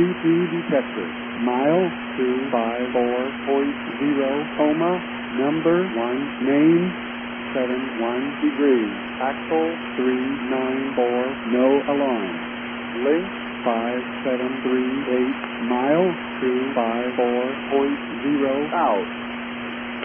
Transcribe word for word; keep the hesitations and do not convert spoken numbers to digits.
two three detector. Mile two five four point zero, coma, number one, name, seven one degrees, axle three nine four, no alarm. Link five seven three eight, mile two five four point zero, out.